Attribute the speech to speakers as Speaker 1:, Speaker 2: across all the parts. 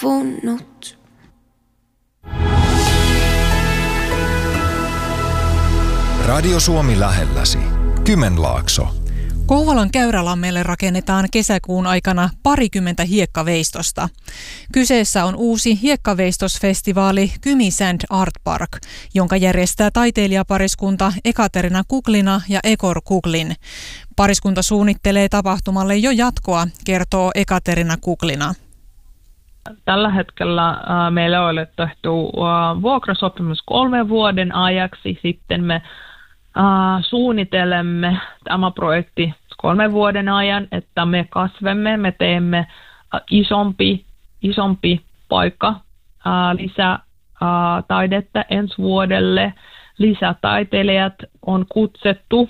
Speaker 1: loppunut.
Speaker 2: Radio Suomi lähelläsi. Kymenlaakso.
Speaker 3: Kouvolan Käyrälammelle rakennetaan kesäkuun aikana 20 hiekkaveistosta. Kyseessä on uusi hiekkaveistosfestivaali Kymi Sand Art Park, jonka järjestää taiteilijapariskunta Ekaterina Kuklina ja Egor Kuklin. Pariskunta suunnittelee tapahtumalle jo jatkoa, kertoo Ekaterina Kuklina.
Speaker 4: Tällä hetkellä meillä on tehty vuokrasopimus 3 vuoden ajaksi. Sitten me suunnittelemme tämä projekti 3 vuoden ajan, että me kasvamme, me teemme isompi paikka lisää taidetta ensi vuodelle. Lisätaiteilijat on kutsuttu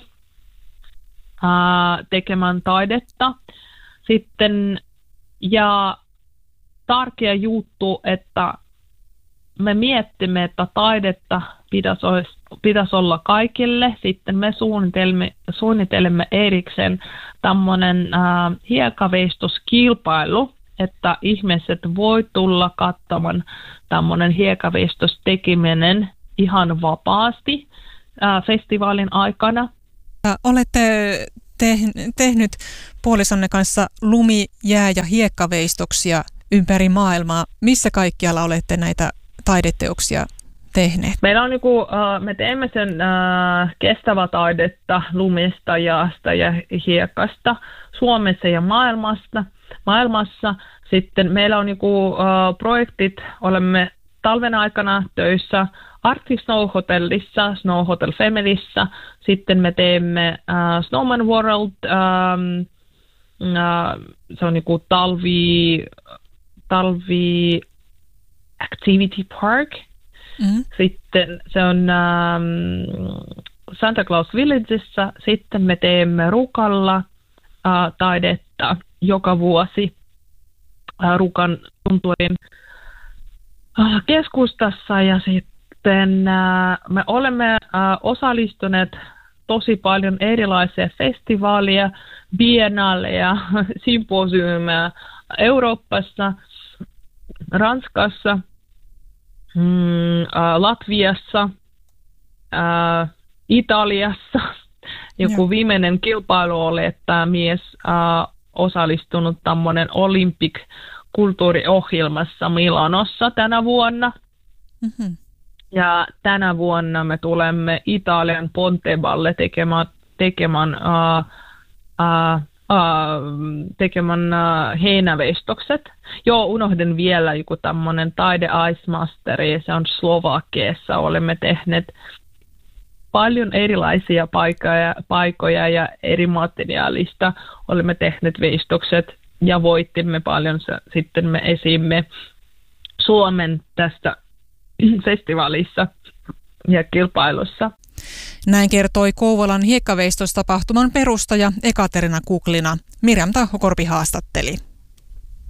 Speaker 4: tekemään taidetta. Sitten ja tärkeä juttu, että me miettimme, että taidetta pitäisi olla kaikille. Sitten me suunnittelemme erikseen tämmöinen hiekkaveistoskilpailu, että ihmiset voi tulla katsomaan tämmöinen hiekkaveisto's tekeminen ihan vapaasti festivaalin aikana.
Speaker 3: Olette tehnyt puolisonne kanssa lumi-, jää- ja hiekkaveistoksia ympäri maailmaa. Missä kaikkialla olette näitä taideteoksia tehneet?
Speaker 4: Meillä on me teemme sen kestävää taidetta lumista, jäästä ja hiekkasta Suomessa ja maailmassa. Sitten meillä on projektit, olemme talven aikana töissä Arctic Snow Hotellissa, Snow Hotel Familyssä. Sitten me teemme Snowman World, se on talvi activity park. Mm-hmm. Sitten se on Santa Claus Villageissa. Sitten me teemme Rukalla taidetta joka vuosi Rukan tunturin keskustassa. Ja sitten me olemme osallistuneet tosi paljon erilaisia festivaaleja, biennaaleja, symposiumeja Euroopassa, Ranskassa, Latviassa, Italiassa. Joku viimeinen kilpailu oli, että mies osallistunut tämmöinen Olympic-kulttuuriohjelmassa Milanossa tänä vuonna. Mm-hmm. Ja tänä vuonna me tulemme Italian Ponteballe tekemään heinäveistokset. Joo, unohdin vielä joku tämmöinen taide Ice Masteri, se on Slovakiassa. Olemme tehneet paljon erilaisia paikkoja ja eri materiaalista. Olemme tehneet veistokset ja voittimme paljon. Sitten me esimme Suomen tästä festivaalissa ja kilpailussa.
Speaker 3: Näin kertoi Kouvolan hiekkaveistostapahtuman perustaja Ekaterina Kuklina. Miriam Tahkokorpi haastatteli.